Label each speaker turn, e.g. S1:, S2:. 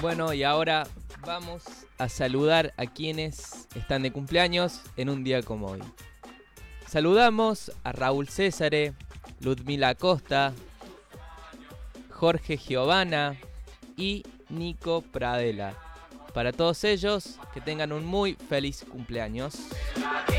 S1: Bueno, y ahora vamos a saludar a quienes están de cumpleaños en un día como hoy. Saludamos a Raúl Césare, Ludmila Acosta, Jorge Giovanna y Nico Pradela. Para todos ellos, que tengan un muy feliz cumpleaños.